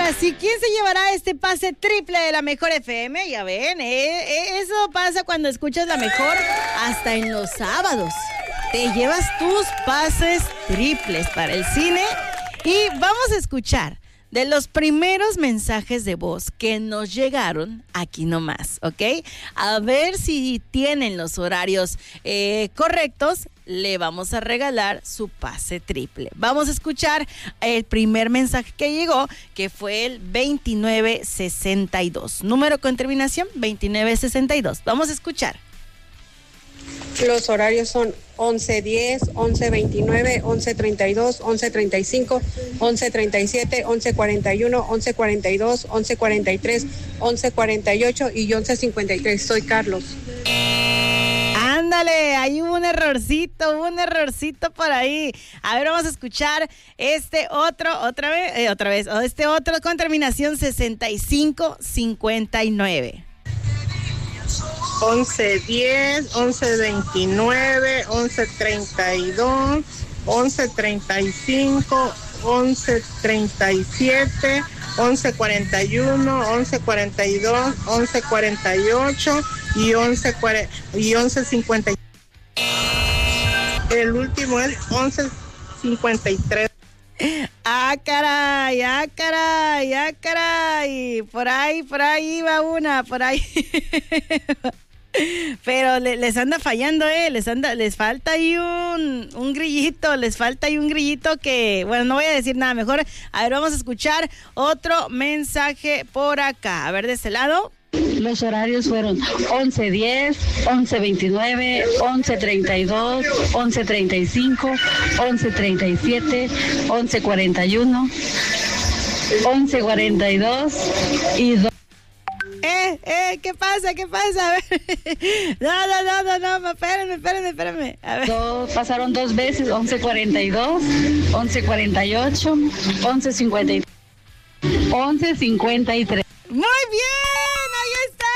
ahora sí, ¿quién se llevará este pase triple de la Mejor FM? Ya ven, eso pasa cuando escuchas la Mejor hasta en los sábados. Te llevas tus pases triples para el cine y vamos a escuchar de los primeros mensajes de voz que nos llegaron aquí nomás, ¿ok? A ver si tienen los horarios correctos, le vamos a regalar su pase triple. Vamos a escuchar el primer mensaje que llegó, que fue el 2962. Número con terminación 2962. Vamos a escuchar. Los horarios son 11:10, 11:29, 11:32, 11:35, 11:37, 11:41, 11:42, 11:43, 11:48 y 11:53. Soy Carlos. Ándale, ahí hubo un errorcito por ahí. A ver, vamos a escuchar este otro con terminación 6559. 11:10, 11:29, 11:32, 11:35, 11:37, 11:41, 11:42, 11:48 y 11:50. El último es 11:53. Ah, caray. Por ahí iba una, por ahí. Pero les anda fallando, les falta ahí un grillito, que, bueno, no voy a decir nada, mejor, a ver, vamos a escuchar otro mensaje por acá, a ver, de este lado. Los horarios fueron 11:10, 11:29, 11:32, 11:35, 11:37, 11:41, 11:42 y 2. ¿Qué pasa? A ver. No, espérame. A ver. Pasaron dos veces, 11:42, 11:48, 11:53, 11:53. Muy bien, ahí está,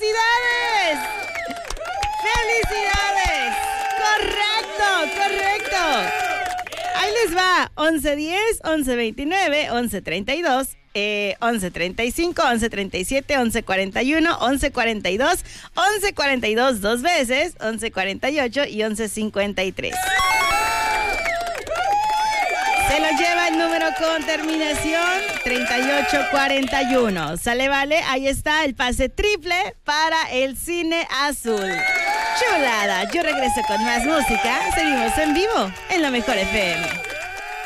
felicidades. Correcto. Ahí les va, 11:10, 11:29, 11:32, 11:35, 11:37, 11:41, 11:42, 11:42 dos veces, 11:48 y 11:53. Se lo lleva el número con terminación 3841. ¿Sale, vale? Ahí está el pase triple para el Cine Azul. Chulada. Yo regreso con más música. Seguimos en vivo en La Mejor FM.